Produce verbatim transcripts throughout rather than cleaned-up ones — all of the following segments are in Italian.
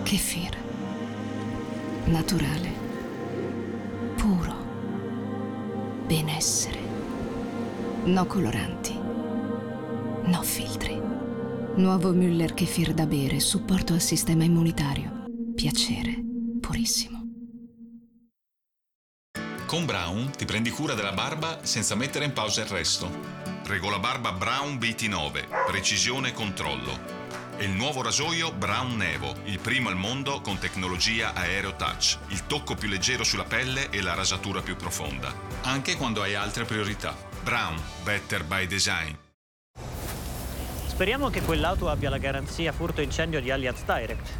Kefir. Naturale. Puro. Benessere. No coloranti. No filtri. Nuovo Müller Kefir da bere, supporto al sistema immunitario. Piacere. Purissimo. Con Braun ti prendi cura della barba senza mettere in pausa il resto. Regolabarba Braun B T nove, precisione e controllo. E il nuovo rasoio Braun Nevo, il primo al mondo con tecnologia Aereo Touch, il tocco più leggero sulla pelle e la rasatura più profonda, anche quando hai altre priorità. Braun, better by design. Speriamo che quell'auto abbia la garanzia furto incendio di Allianz Direct.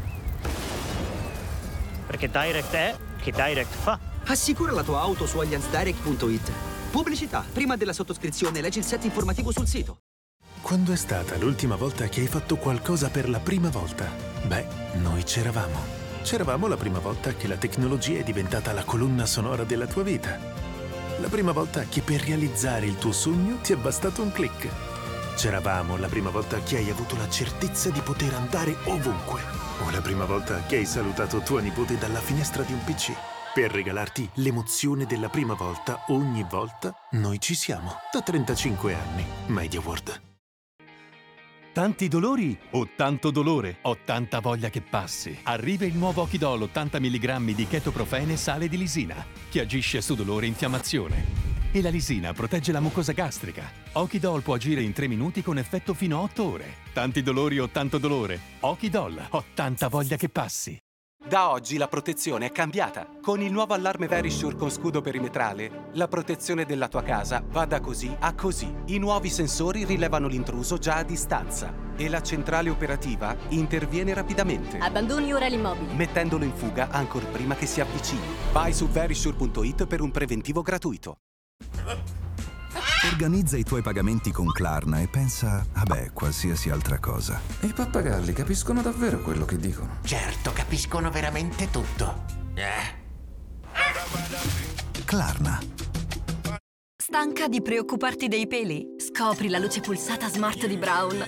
Perché Direct è che Direct fa. Assicura la tua auto su allianz direct punto it. Pubblicità. Prima della sottoscrizione leggi il set informativo sul sito. Quando è stata l'ultima volta che hai fatto qualcosa per la prima volta? Beh, noi c'eravamo. C'eravamo la prima volta che la tecnologia è diventata la colonna sonora della tua vita. La prima volta che per realizzare il tuo sogno ti è bastato un click. C'eravamo la prima volta che hai avuto la certezza di poter andare ovunque. O la prima volta che hai salutato tua nipote dalla finestra di un P C. Per regalarti l'emozione della prima volta, ogni volta, noi ci siamo. Da trentacinque anni. MediaWorld. Tanti dolori o tanto dolore? Ho tanta voglia che passi. Arriva il nuovo Okidol ottanta milligrammi di chetoprofene e sale di lisina, che agisce su dolore e infiammazione. E la lisina protegge la mucosa gastrica. Okidol può agire in tre minuti con effetto fino a otto ore. Tanti dolori o tanto dolore? Okidol. Ho tanta voglia che passi. Da oggi la protezione è cambiata. Con il nuovo allarme Verisure con scudo perimetrale, la protezione della tua casa va da così a così. I nuovi sensori rilevano l'intruso già a distanza e la centrale operativa interviene rapidamente. Abbandoni ora l'immobile, mettendolo in fuga ancor prima che si avvicini. Vai su verisure punto it per un preventivo gratuito. Organizza i tuoi pagamenti con Klarna e pensa a beh, qualsiasi altra cosa. I pappagalli capiscono davvero quello che dicono? Certo, capiscono veramente tutto. Eh. Klarna. Stanca di preoccuparti dei peli? Scopri la luce pulsata smart di Braun.